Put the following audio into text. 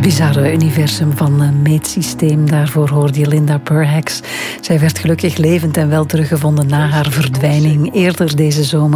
bizarre universum van Meetsysteem. Daarvoor hoorde je Linda Perhacs. Zij werd gelukkig levend en wel teruggevonden na haar verdwijning eerder deze zomer.